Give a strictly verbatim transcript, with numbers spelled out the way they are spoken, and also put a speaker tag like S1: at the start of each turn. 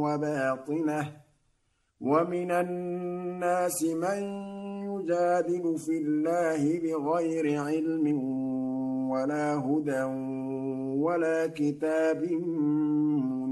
S1: وباطنه ومن الناس من يجادل في الله بغير علم ولا هدى ولا كتاب